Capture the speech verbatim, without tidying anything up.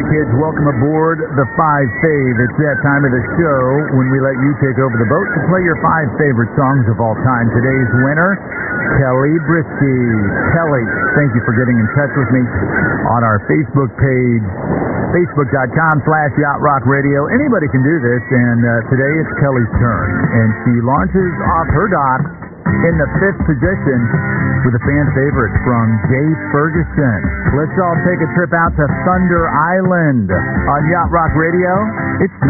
kids. Welcome aboard the Five Fave. It's that time of the show when we let you take over the boat to play your five favorite songs of all time. Today's winner, Kelly Brisky. Kelly, thank you for getting in touch with me on our Facebook page, facebook.com slash Yacht Rock Radio. Anybody can do this, and uh, today it's Kelly's turn. And she launches off her dock in the fifth position with a fan favorite from Dave Ferguson. Let's all take a trip out to Thunder Island on Yacht Rock Radio. It's